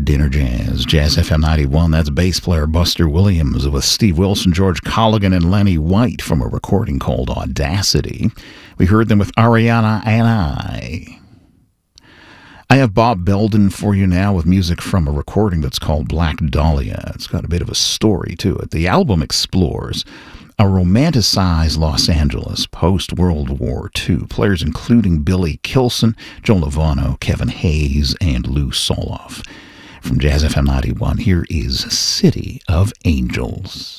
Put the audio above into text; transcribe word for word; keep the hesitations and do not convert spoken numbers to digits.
Dinner Jazz, Jazz F M ninety-one. That's bass player Buster Williams with Steve Wilson, George Colligan, and Lenny White from a recording called Audacity. We heard them with Ariana and I. I have Bob Belden for you now with music from a recording that's called Black Dahlia. It's got a bit of a story to it. The album explores a romanticized Los Angeles post-World War Two. Players including Billy Kilson, Joe Lovano, Kevin Hayes, and Lou Soloff. From Jazz F M ninety-one, here is City of Angels.